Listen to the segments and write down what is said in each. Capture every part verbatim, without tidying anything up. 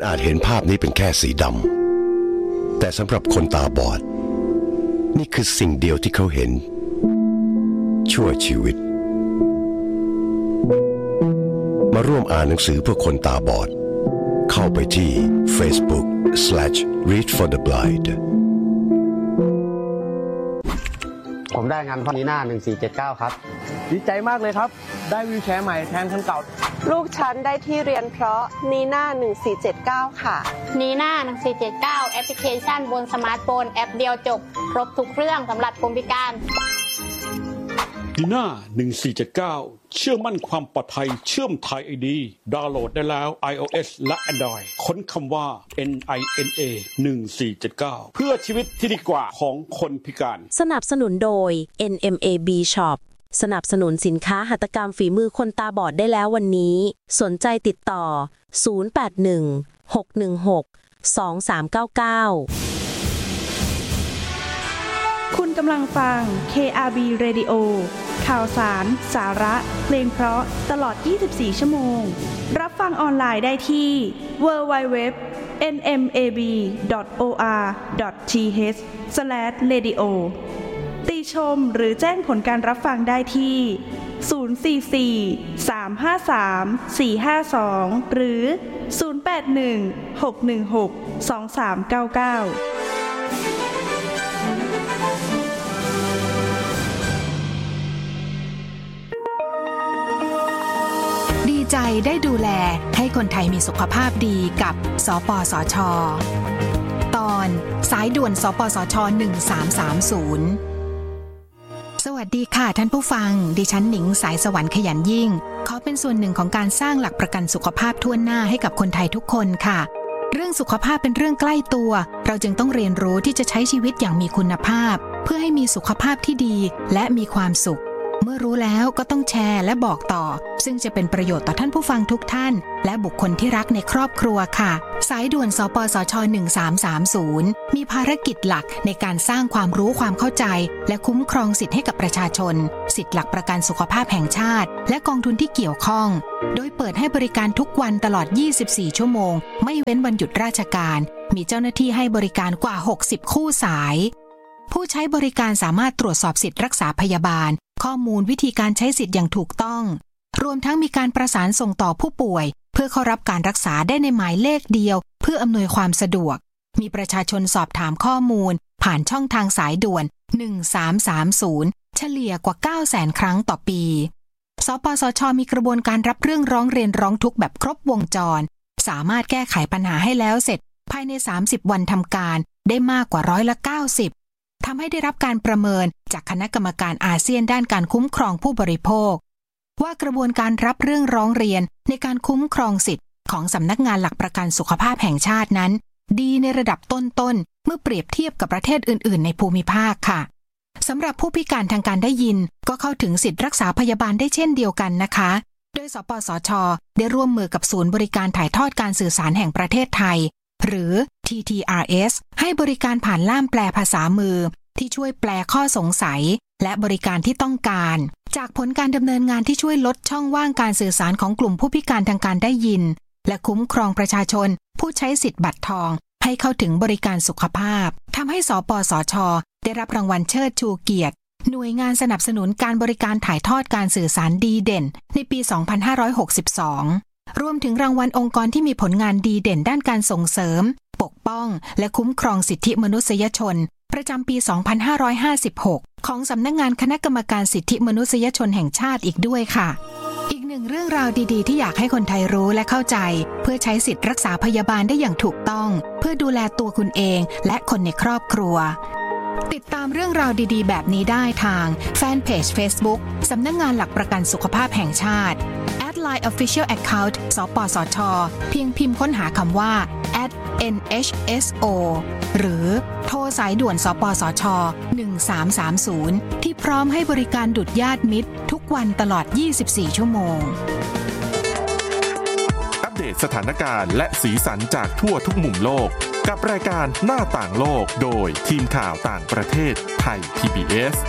อาจเห็นภาพนี้เป็นแค่สีดำแต่สำหรับคนตาบอดนี่คือสิ่งเดียวที่เขาเห็นชั่วชีวิตมาร่วมอ่านหนังสือเพื่อคนตาบอดเข้าไปที่ Facebook slash read for the blind ผมได้งานพอนีน่าหนึ่งสี่เจ็ดเก้าครับดีใจมากเลยครับได้วีลแชร์ใหม่แทนคันเก่าลูกฉันได้ที่เรียนเพราะนีน่าหนึ่งสี่เจ็ดเก้าค่ะนีน่าหนึ่งสี่เจ็ดเก้าแอปพลิเคชันบนสมาร์ทโฟนแอปเดียวจบครบทุกเรื่องสำหรับคนพิการนีน่าหนึ่งสี่เจ็ดเก้าเชื่อมั่นความปลอดภัยเชื่อมไทย ไอ ดี ดาวน์โหลดได้แล้ว iOS และ Android ค้นคำว่า เอ็น ไอ เอ็น เอ หนึ่งสี่เจ็ดเก้า เพื่อชีวิตที่ดีกว่าของคนพิการสนับสนุนโดย เอ็น เอ็ม เอ บี Shop สนับสนุนสินค้าหัตถกรรมฝีมือคนตาบอดได้แล้ววันนี้สนใจติดต่อศูนย์ แปด หนึ่ง หก หนึ่ง หก สอง สาม เก้า เก้าคุณกำลังฟัง เค อาร์ บี Radio ข่าวสาร สาระ เพลงเพราะตลอดยี่สิบสี่ชั่วโมงรับฟังออนไลน์ได้ที่ ดับเบิลยู ดับเบิลยู ดับเบิลยู ดอท เอ็น เอ็ม เอ บี ดอท โอ อาร์ ดอท ที เอช สแลช เรดิโอ ติชมหรือแจ้งผลการรับฟังได้ที่ศูนย์ สี่ สี่ สาม ห้า สาม สี่ ห้า สองหรือศูนย์ แปด หนึ่ง หก หนึ่ง หก สอง สาม เก้า เก้าดีใจได้ดูแลให้คนไทยมีสุขภาพดีกับสปสช.ตอนสายด่วนสปสช.หนึ่งสามสามศูนย์สวัสดีค่ะท่านผู้ฟังดิฉันหนิงสายสวรรค์ขยันยิ่งขอเป็นส่วนหนึ่งของการสร้างหลักประกันสุขภาพทั่วหน้าให้กับคนไทยทุกคนค่ะเรื่องสุขภาพเป็นเรื่องใกล้ตัวเราจึงต้องเรียนรู้ที่จะใช้ชีวิตอย่างมีคุณภาพเพื่อให้มีสุขภาพที่ดีและมีความสุขเมื่อรู้แล้วก็ต้องแชร์และบอกต่อซึ่งจะเป็นประโยชน์ต่อท่านผู้ฟังทุกท่านและบุคคลที่รักในครอบครัวค่ะสายด่วนสปสช.หนึ่งสามสามศูนย์มีภารกิจหลักในการสร้างความรู้ความเข้าใจและคุ้มครองสิทธิให้กับประชาชนสิทธิหลักประกันสุขภาพแห่งชาติและกองทุนที่เกี่ยวข้องโดยเปิดให้บริการทุกวันตลอดยี่สิบสี่ชั่วโมงไม่เว้นวันหยุดราชการมีเจ้าหน้าที่ให้บริการกว่าหกสิบคู่สายผู้ใช้บริการสามารถตรวจสอบสิทธิรักษาพยาบาลข้อมูลวิธีการใช้สิทธิ์อย่างถูกต้องรวมทั้งมีการประสานส่งต่อผู้ป่วยเพื่อเข้ารับการรักษาได้ในหมายเลขเดียวเพื่ออำนวยความสะดวกมีประชาชนสอบถามข้อมูลผ่านช่องทางสายด่วนหนึ่งสามสามศูนย์เฉลี่ยกว่า เก้าแสน ครั้งต่อปีสปสช.มีกระบวนการรับเรื่องร้องเรียนร้องทุกข์แบบครบวงจรสามารถแก้ไขปัญหาให้แล้วเสร็จภายในสามสิบวันทำการได้มากกว่าร้อยละเก้าสิบทำให้ได้รับการประเมินจากคณะกรรมการอาเซียนด้านการคุ้มครองผู้บริโภคว่ากระบวนการรับเรื่องร้องเรียนในการคุ้มครองสิทธิ์ของสำนักงานหลักประกันสุขภาพแห่งชาตินั้นดีในระดับต้นๆเมื่อเปรียบเทียบกับประเทศอื่นๆในภูมิภาคค่ะสำหรับผู้พิการทางการได้ยินก็เข้าถึงสิทธิรักษาพยาบาลได้เช่นเดียวกันนะคะโดยสปสช.ได้ร่วมมือกับศูนย์บริการถ่ายทอดการสื่อสารแห่งประเทศไทยหรือ ที ที อาร์ เอส ให้บริการผ่านล่ามแปลภาษามือที่ช่วยแปลข้อสงสัยและบริการที่ต้องการจากผลการดำเนินงานที่ช่วยลดช่องว่างการสื่อสารของกลุ่มผู้พิการทางการได้ยินและคุ้มครองประชาชนผู้ใช้สิทธิ์บัตรทองให้เข้าถึงบริการสุขภาพทำให้สปสช.ได้รับรางวัลเชิดชูเกียรติหน่วยงานสนับสนุนการบริการถ่ายทอดการสื่อสารดีเด่นในปีสองพันห้าร้อยหกสิบสองรวมถึงรางวัลองค์กรที่มีผลงานดีเด่นด้านการส่งเสริมปกป้องและคุ้มครองสิทธิมนุษยชนประจำปี สองพันห้าร้อยห้าสิบหก ของสำนักงานคณะกรรมการสิทธิมนุษยชนแห่งชาติอีกด้วยค่ะอีกหนึ่งเรื่องราวดีๆที่อยากให้คนไทยรู้และเข้าใจเพื่อใช้สิทธิรักษาพยาบาลได้อย่างถูกต้องเพื่อดูแลตัวคุณเองและคนในครอบครัวติดตามเรื่องราวดีๆแบบนี้ได้ทางแฟนเพจ Facebook สำนักงานหลักประกันสุขภาพแห่งชาติ แอด ไลน์ Official Account สปสช.เพียงพิมพ์ค้นหาคำว่า แอท เอ็น เอช เอส โอ หรือโทรสายด่วนสปสช.หนึ่งสามสามศูนย์ที่พร้อมให้บริการดุจญาติมิตรทุกวันตลอดยี่สิบสี่ชั่วโมงอัปเดตสถานการณ์และสีสันจากทั่วทุกมุมโลกกับรายการหน้าต่างโลกโดยทีมข่าวต่างประเทศไทย พี บี เอส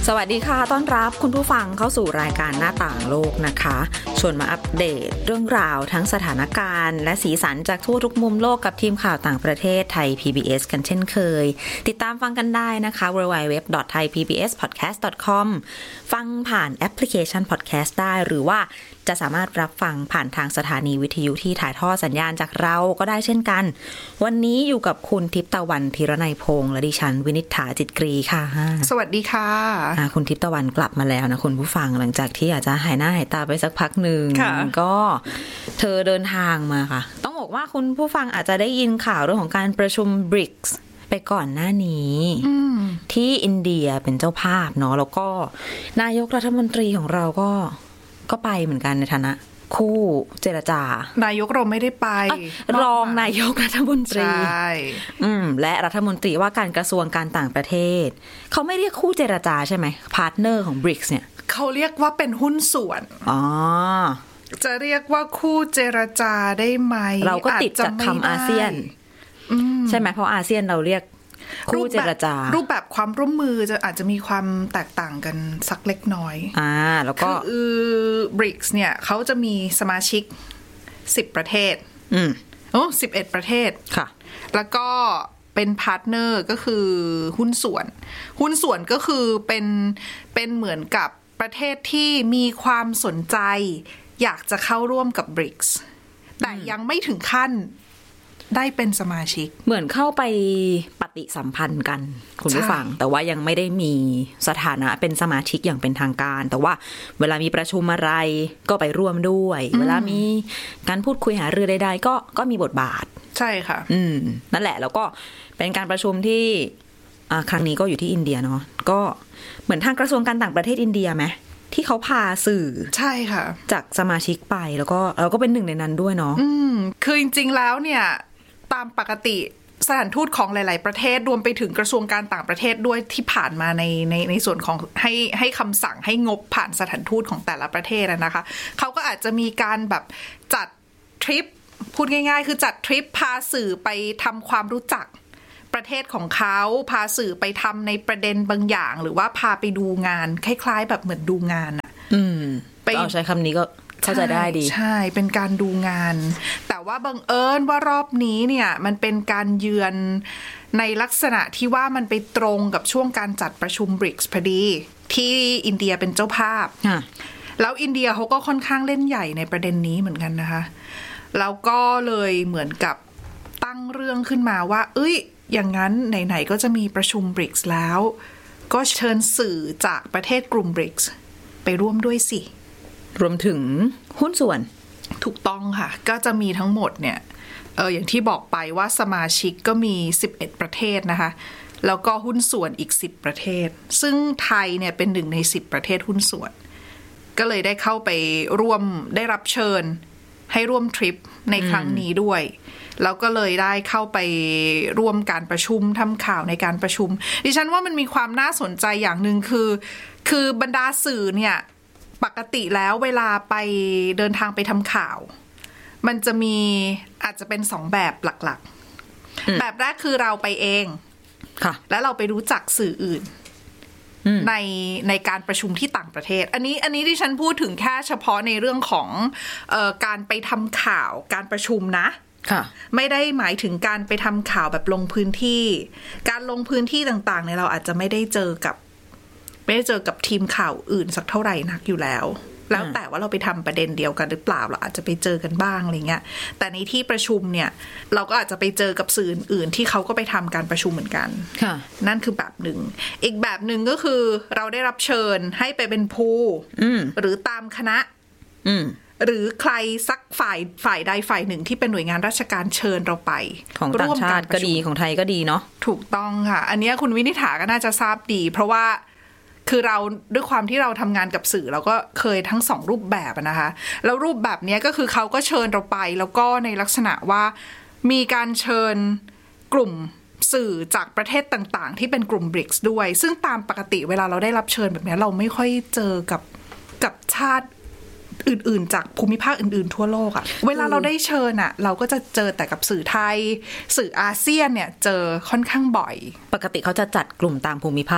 สวัสดีค่ะต้อนรับคุณผู้ฟังเข้าสู่รายการหน้าต่างโลกนะคะชวนมาอัปเดตเรื่องราวทั้งสถานการณ์และสีสันจากทั่วทุกมุมโลกกับทีมข่าวต่างประเทศไทย พี บี เอส กันเช่นเคยติดตามฟังกันได้นะคะ ดับเบิลยู ดับเบิลยู ดับเบิลยู ดอท ไทยพีบีเอสพอดแคสต์ ดอท คอม ฟังผ่านแอปพลิเคชัน Podcast ได้หรือว่าจะสามารถรับฟังผ่านทางสถานีวิทยุที่ถ่ายทอดสัญญาณจากเราก็ได้เช่นกันวันนี้อยู่กับคุณทิพย์ตะวันธีรนัยพงษ์และดิฉันวินิษฐาจิตกรีค่ะสวัสดีค่ะคุณทิพย์ตะวันกลับมาแล้วนะคุณผู้ฟังหลังจากที่อาจจะหายหน้าหายตาไปสักพักหนึ่งก็เธอเดินทางมาค่ะต้องบอกว่าคุณผู้ฟังอาจจะได้ยินข่าวเรื่องของการประชุม บริกส์ ไปก่อนหน้านี้ที่อินเดียเป็นเจ้าภาพเนาะแล้วก็นายกรัฐมนตรีของเราก็ก็ไปเหมือนกันในฐานะคู่เจรจานายกเราไม่ได้ไปรองนายกรัฐมนตรีใช่อืมและรัฐมนตรีว่าการกระทรวงการต่างประเทศเขาไม่เรียกคู่เจรจาใช่ไหมพาร์ทเนอร์ของ บริกส์ เนี่ยเขาเรียกว่าเป็นหุ้นส่วนอ๋อจะเรียกว่าคู่เจรจาได้ไหมเราก็ติดจากคำอาเซียนใช่ไหมเพราะอาเซียนเราเรียกคู่เจรจารูปแบบความร่วมมือจะอาจจะมีความแตกต่างกันสักเล็กน้อยอ่าแล้วก็คือ บริกส์ เนี่ยเขาจะมีสมาชิกสิบประเทศอืมโอ้สิบเอ็ดประเทศค่ะแล้วก็เป็นพาร์ทเนอร์ก็คือหุ้นส่วนหุ้นส่วนก็คือเป็นเป็นเหมือนกับประเทศที่มีความสนใจอยากจะเข้าร่วมกับ บริกส์ แต่ยังไม่ถึงขั้นได้เป็นสมาชิกเหมือนเข้าไปปฏิสัมพันธ์กันคุณผู้ฟังแต่ว่ายังไม่ได้มีสถานะเป็นสมาชิกอย่างเป็นทางการแต่ว่าเวลามีประชุมอะไรก็ไปร่วมด้วยเวลามีการพูดคุยหารือใดๆก็ก็มีบทบาทใช่ค่ะอืมนั่นแหละแล้วก็เป็นการประชุมที่อ่าครั้งนี้ก็อยู่ที่อินเดียเนาะก็เหมือนทางกระทรวงการต่างประเทศอินเดียไหมที่เขาพาสื่อใช่ค่ะจากสมาชิกไปแล้วก็เราก็เป็นหนึ่งในนั้นด้วยเนาะอืมคือจริงๆแล้วเนี่ยตามปกติสถานทูตของหลายๆประเทศรวมไปถึงกระทรวงการต่างประเทศด้วยที่ผ่านมาในในในส่วนของให้ให้คำสั่งให้งบผ่านสถานทูตของแต่ละประเทศนะคะเขาก็อาจจะมีการแบบจัดทริปพูดง่ายๆคือจัดทริปพาสื่อไปทำความรู้จักประเทศของเขาพาสื่อไปทำในประเด็นบางอย่างหรือว่าพาไปดูงานคล้ายๆแบบเหมือนดูงานอะอืมไปเอาใช้คำนี้ก็เข้าใจได้ดีใช่เป็นการดูงานแต่ว่าบังเอิญว่ารอบนี้เนี่ยมันเป็นการเยือนในลักษณะที่ว่ามันไปตรงกับช่วงการจัดประชุม บริกส์ พอดีที่อินเดียเป็นเจ้าภาพแล้วอินเดียเขาก็ค่อนข้างเล่นใหญ่ในประเด็นนี้เหมือนกันนะคะแล้วก็เลยเหมือนกับตั้งเรื่องขึ้นมาว่าเอ้ยอย่างนั้นไหนๆก็จะมีประชุม บริกส์ แล้วก็เชิญสื่อจากประเทศกลุ่ม บริกส์ ไปร่วมด้วยสิรวมถึงหุ้นส่วนถูกต้องค่ะก็จะมีทั้งหมดเนี่ยเอออย่างที่บอกไปว่าสมาชิกก็มีสิบเอ็ดประเทศนะคะแล้วก็หุ้นส่วนอีกสิบประเทศซึ่งไทยเนี่ยเป็นหนึ่งในสิบประเทศหุ้นส่วนก็เลยได้เข้าไปร่วมได้รับเชิญให้ร่วมทริปในครั้งนี้ด้วยแล้วก็เลยได้เข้าไปร่วมการประชุมทำข่าวในการประชุมดิฉันว่ามันมีความน่าสนใจอย่างนึงคือคือบรรดาสื่อเนี่ยปกติแล้วเวลาไปเดินทางไปทำข่าวมันจะมีอาจจะเป็นสองแบบหลักๆแบบแรกคือเราไปเองค่ะแล้วเราไปรู้จักสื่ออื่นในในการประชุมที่ต่างประเทศอันนี้อันนี้ที่ฉันพูดถึงแค่เฉพาะในเรื่องของเอ่อการไปทำข่าวการประชุมนะค่ะไม่ได้หมายถึงการไปทำข่าวแบบลงพื้นที่การลงพื้นที่ต่างๆเนี่ยเราอาจจะไม่ได้เจอกับไม่ได้เจอกับทีมข่าวอื่นสักเท่าไหร่นักอยู่แล้วแล้วแต่ว่าเราไปทำประเด็นเดียวกันหรือเปล่าเราอาจจะไปเจอกันบ้างอะไรเงี้ยแต่ในที่ประชุมเนี่ยเราก็อาจจะไปเจอกับสื่ออื่นที่เขาก็ไปทำการประชุมเหมือนกันนั่นคือแบบหนึ่งอีกแบบหนึ่งก็คือเราได้รับเชิญให้ไปเป็นผู้หรือตามคณะหรือใครสักฝ่ายฝ่ายใดฝ่ายหนึ่งที่เป็นหน่วยงานราชการเชิญเราไปของต่างชาติก็ดีของไทยก็ดีเนาะถูกต้องค่ะอันนี้คุณวินิษฐาก็น่าจะทราบดีเพราะว่าคือเราด้วยความที่เราทำงานกับสื่อเราก็เคยทั้งสองรูปแบบนะคะแล้วรูปแบบนี้ก็คือเขาก็เชิญเราไปแล้วก็ในลักษณะว่ามีการเชิญกลุ่มสื่อจากประเทศต่างๆที่เป็นกลุ่ม บริกส์ ด้วยซึ่งตามปกติเวลาเราได้รับเชิญแบบนี้เราไม่ค่อยเจอกับกับชาติอื่นๆจากภูมิภาคอื่นๆทั่วโลกอะเวลาเราได้เชิญอะเราก็จะเจอแต่กับสื่อไทยสื่ออาเซียนเนี่ยเจอค่อนข้างบ่อยปกติเขาจะจัดกลุ่มตามภูมิภาค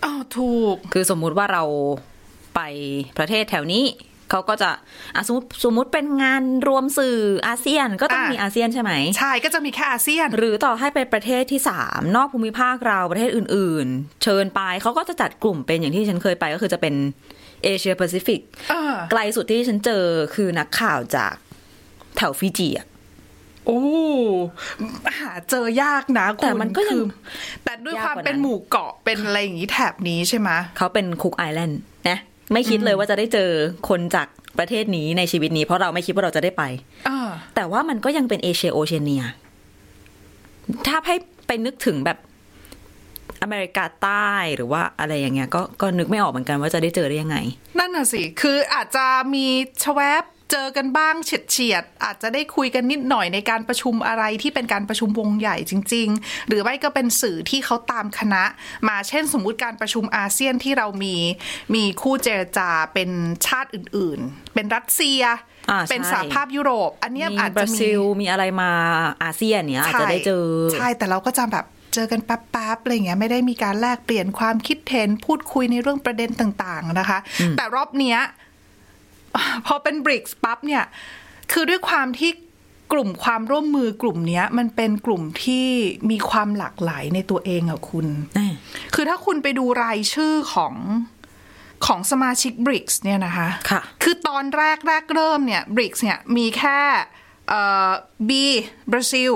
อ๋อถูกคือสมมุติว่าเราไปประเทศแถวนี้เขาก็จะอ่ะสมมติสมมติเป็นงานรวมสื่ออาเซียนก็ต้องมีอาเซียนใช่ไหมใช่ก็จะมีแค่อาเซียนหรือต่อให้เป็นประเทศที่สามนอกภูมิภาคเราประเทศอื่นๆเชิญไปเขาก็จะจัดกลุ่มเป็นอย่างที่ฉันเคยไปก็คือจะเป็นเอเชียแปซิฟิกไกลสุดที่ฉันเจอคือนักข่าวจากแถวฟิจิอ่ะโอ้หาเจอยากนะแต่มันก็ยังแต่ด้วยความเป็นหมู่เกาะเป็นอะไรอย่างนี้แถบนี้ใช่ไหมเขาเป็นคุกไอแลนด์นะไม่คิดเลยว่าจะได้เจอคนจากประเทศนี้ในชีวิตนี้เพราะเราไม่คิดว่าเราจะได้ไปแต่ว่ามันก็ยังเป็นเอเชียโอเชียเนียถ้าให้ไปนึกถึงแบบอเมริกาใต้หรือว่าอะไรอย่างเงี้ยก็ก็นึกไม่ออกเหมือนกันว่าจะได้เจอได้ยังไงนั่นน่ะสิคืออาจจะมีชแวบเจอกันบ้างเฉียดเฉียดอาจจะได้คุยกันนิดหน่อยในการประชุมอะไรที่เป็นการประชุมวงใหญ่จริงๆหรือไม่ก็เป็นสื่อที่เขาตามคณะมาเช่นสมมุติการประชุมอาเซียนที่เรามีมีคู่เจรจาเป็นชาติอื่นๆเป็นรัสเซียเป็นสหภาพยุโรปอันนี้อาจจะมีบราซิลมีอะไรมาอาเซียนเนี้ยอาจจะได้เจอใช่แต่เราก็จะแบบเจอกันแป๊บๆอะไรเงี้ยไม่ได้มีการแลกเปลี่ยนความคิดเห็นพูดคุยในเรื่องประเด็นต่างๆนะคะแต่รอบเนี้ยพอเป็น บริกส์ ปั๊บเนี่ยคือด้วยความที่กลุ่มความร่วมมือกลุ่มนี้มันเป็นกลุ่มที่มีความหลากหลายในตัวเองอะคุณคือถ้าคุณไปดูรายชื่อของของสมาชิก บริกส์ เนี่ยนะคะค่ะคือตอนแรกแรกเริ่มเนี่ย บริกส์ เนี่ยมีแค่เอ่อ B บราซิล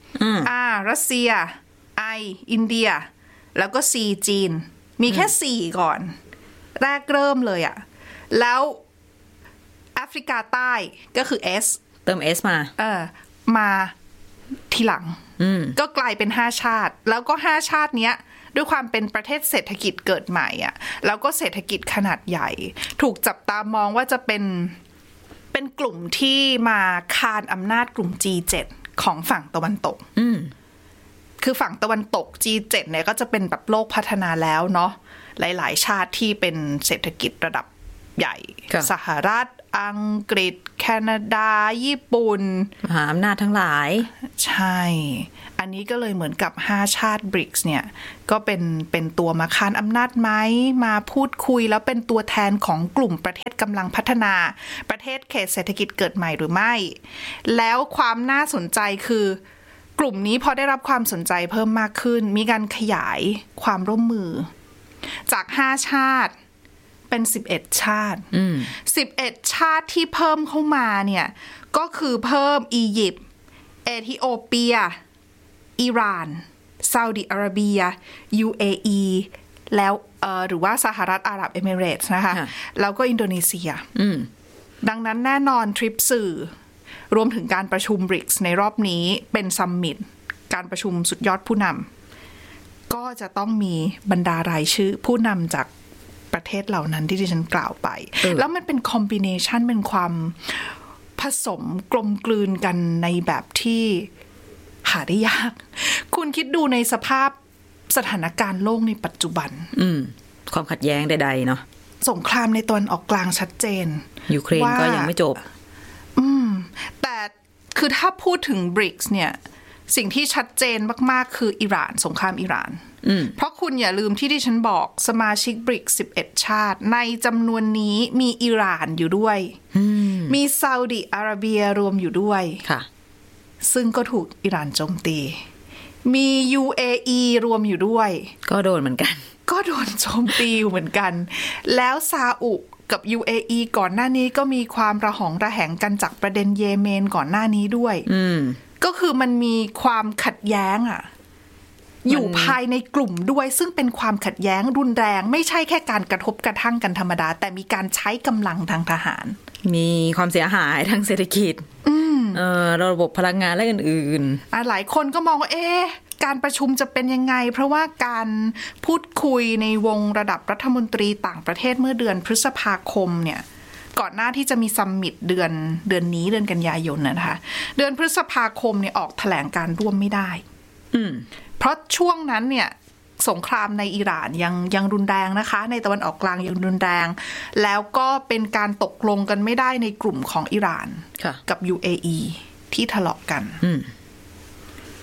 R รัสเซีย I อินเดียแล้วก็ C จีนมีแค่สี่ก่อนแรกเริ่มเลยอะแล้วแอฟริกาใต้ก็คือ S เติม S มาเออมาทีหลังก็กลายเป็นห้าชาติแล้วก็ห้าชาติเนี้ยด้วยความเป็นประเทศเศรษฐกิจเกิดใหม่อ่ะแล้วก็เศรษฐกิจขนาดใหญ่ถูกจับตามองว่าจะเป็นเป็นกลุ่มที่มาคานอำนาจกลุ่ม จี เจ็ด ของฝั่งตะวันตกคือฝั่งตะวันตก จี เจ็ด เนี่ยก็จะเป็นแบบโลกพัฒนาแล้วเนาะหลายๆชาติที่เป็นเศรษฐกิจระดับใหญ่สหรัฐอังกฤษแคนาดาญี่ปุ่นมหาอำนาจทั้งหลายใช่อันนี้ก็เลยเหมือนกับห้าชาติ บริกส์ เนี่ยก็เป็นเป็นตัวมาคานอำนาจไหมมาพูดคุยแล้วเป็นตัวแทนของกลุ่มประเทศกำลังพัฒนาประเทศเขตเศรษฐกิจเกิดใหม่หรือไม่แล้วความน่าสนใจคือกลุ่มนี้พอได้รับความสนใจเพิ่มมากขึ้นมีการขยายความร่วมมือจากห้าชาติเป็นสิบเอ็ดชาติสิบเอ็ดชาติที่เพิ่มเข้ามาเนี่ยก็คือเพิ่มอียิปต์เอธิโอเปียอิหร่านซาอุดิอาระเบีย ยู เอ อี แล้วเอ่อหรือว่าสหรัฐอาหรับเอมิเรตส์นะคะแล้วก็อินโดนีเซียดังนั้นแน่นอนทริปสื่อรวมถึงการประชุม บริกส์ ในรอบนี้เป็นซัมมิตการประชุมสุดยอดผู้นำก็จะต้องมีบรรดารายชื่อผู้นำจากประเทศเหล่านั้นที่ดิฉันกล่าวไปแล้วมันเป็นคอมบิเนชันเป็นความผสมกลมกลืนกันในแบบที่หาได้ยากคุณคิดดูในสภาพสถานการณ์โลกในปัจจุบันความขัดแย้งใดๆเนาะสงครามในตะวันออกกลางชัดเจนยูเครนก็ยังไม่จบอืมแต่คือถ้าพูดถึง บริกส์ เนี่ยสิ่งที่ชัดเจนมากๆคืออิหร่านสงครามอิหร่านเพราะคุณอย่าลืมที่ที่ฉันบอกสมาชิก บริกส์ สิบเอ็ดชาติในจำนวนนี้มีอิหร่านอยู่ด้วยมีซาอุดิอาระเบียรวมอยู่ด้วยค่ะซึ่งก็ถูกอิหร่านโจมตีมี ยู เอ อี รวมอยู่ด้วยก็โดนเหมือนกันก็โดนโจมตีเหมือนกันแล้วซาอุกับ ยู เอ อี ก่อนหน้านี้ก็มีความระหองระแหงกันจากประเด็นเยเมนก่อนหน้านี้ด้วยก็คือมันมีความขัดแย้งอ่ะอยู่ภายในกลุ่มด้วยซึ่งเป็นความขัดแย้งรุนแรงไม่ใช่แค่การกระทบกระทั่งกันธรรมดาแต่มีการใช้กำลังทางทหารมีความเสียหายทางเศรษฐกิจเอ่อระบบพลังงานและอื่นๆหลายคนก็มองว่าเอ๊ะการประชุมจะเป็นยังไงเพราะว่าการพูดคุยในวงระดับรัฐมนตรีต่างประเทศเมื่อเดือนพฤษภาคมเนี่ยก่อนหน้าที่จะมีซัมมิตเดือนเดือนนี้เดือนกันยายนนะคะเดือนพฤษภาคมเนี่ยออกแถลงการร่วมไม่ได้เพราะช่วงนั้นเนี่ยสงครามในอิหร่านยังยังรุนแรงนะคะในตะวันออกกลางยังรุนแรงแล้วก็เป็นการตกลงกันไม่ได้ในกลุ่มของอิหร่านกับ ยู เอ อี ที่ทะเลาะกัน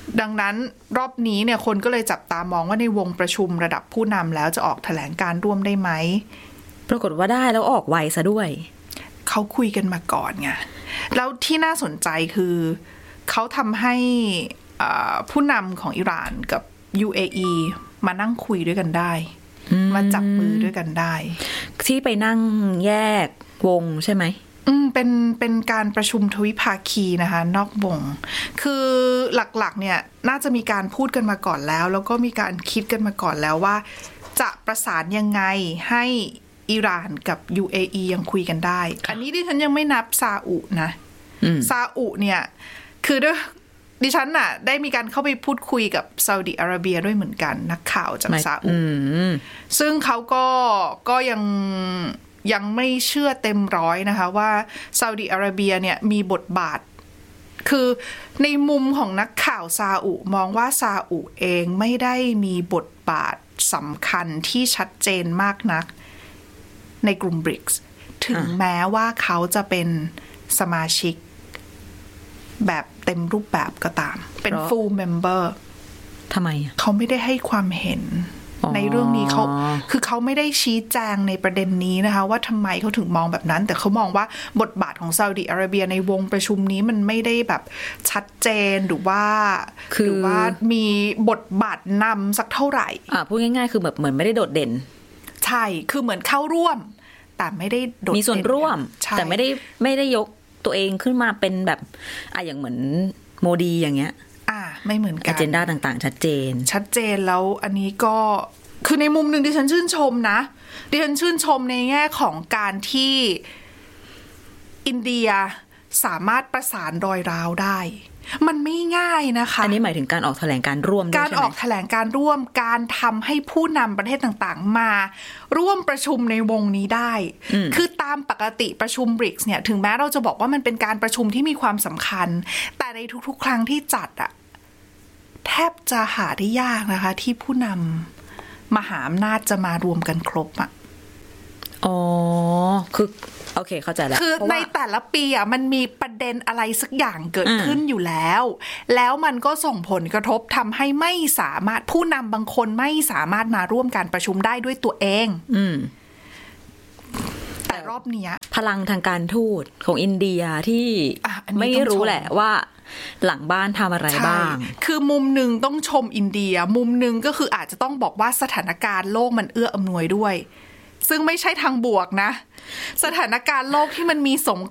ดังนั้นรอบนี้เนี่ยคนก็เลยจับตามองว่าในวงประชุมระดับผู้นำแล้วจะออกแถลงการร่วมได้ไหมปรากฏว่าได้แล้วออกไวซะด้วยเขาคุยกันมาก่อนไงแล้วที่น่าสนใจคือเขาทำให้ผู้นำของอิหร่านกับ ยู เอ อี มานั่งคุยด้วยกันได้มาจับมือด้วยกันได้ที่ไปนั่งแยกวงใช่ไหมอืมเป็นเป็นการประชุมทวิภาคีนะคะนอกวงคือหลักๆเนี่ยน่าจะมีการพูดกันมาก่อนแล้วแล้วก็มีการคิดกันมาก่อนแล้วว่าจะประสานยังไงให้อิหร่านกับ ยู เอ อี ยังคุยกันได้อันนี้ดิฉันยังไม่นับซาอุนะซาอุเนี่ยคือด้วยดิฉันน่ะได้มีการเข้าไปพูดคุยกับซาอุดิอาระเบียด้วยเหมือนกันนักข่าวจากซาอุซึ่งเขาก็ก็ยังยังไม่เชื่อเต็มร้อยนะคะว่าซาอุดิอาระเบียเนี่ยมีบทบาทคือในมุมของนักข่าวซาอุมองว่าซาอุเองไม่ได้มีบทบาทสำคัญที่ชัดเจนมากนักในกลุ่ม บริกส์ ถึงแม้ว่าเขาจะเป็นสมาชิกแบบเต็มรูปแบบก็ตามเป็น full member ทำไมเขาไม่ได้ให้ความเห็นในเรื่องนี้เขาคือเขาไม่ได้ชี้แจงในประเด็นนี้นะคะว่าทำไมเขาถึงมองแบบนั้นแต่เขามองว่าบทบาทของซาอุดิอาระเบียในวงประชุมนี้มันไม่ได้แบบชัดเจนหรือว่าหรือว่ามีบทบาทนำสักเท่าไหร่อ่ะพูดง่ายๆคือแบบเหมือนไม่ได้โดดเด่นใช่คือเหมือนเข้าร่วมแต่ไม่ได้โดดเด่นมีส่วนร่วมแต่ไม่ได้ไม่ได้ยกตัวเองขึ้นมาเป็นแบบอ่ะอย่างเหมือนโมดีอย่างเงี้ยอ่ะไม่เหมือนกันอเจนดาต่างๆชัดเจนชัดเจนแล้วอันนี้ก็คือในมุมหนึ่งดิฉันชื่นชมนะดิฉันชื่นชมในแง่ของการที่อินเดียสามารถประสานรอยร้าวได้มันไม่ง่ายนะคะอันนี้หมายถึงการออกแถลงการร่วมการออกแถลงการร่วมการทำให้ผู้นำประเทศต่างๆมาร่วมประชุมในวงนี้ได้คือตามปกติประชุม บริกส์ เนี่ยถึงแม้เราจะบอกว่ามันเป็นการประชุมที่มีความสำคัญแต่ในทุกๆครั้งที่จัดอะแทบจะหาได้ยากนะคะที่ผู้นำมหาอำนาจจะมารวมกันครบอะอ๋อคือโอเคเข้าใจแล้วคือในแต่ละปีอ่ะมันมีประเด็นอะไรสักอย่างเกิดขึ้นอยู่แล้วแล้วมันก็ส่งผลกระทบทำให้ไม่สามารถผู้นำบางคนไม่สามารถมาร่วมการประชุมได้ด้วยตัวเองอืมแต่รอบเนี้ยพลังทางการทูตของอินเดียที่ไม่รู้แหละว่าหลังบ้านทำอะไรบ้างคือมุมหนึ่งต้องชมอินเดียมุมหนึ่งก็คืออาจจะต้องบอกว่าสถานการณ์โลกมันเอื้ออำนวยด้วยซึ่งไม่ใช่ทางบวกนะสถานการณ์โลกที่มันมีสง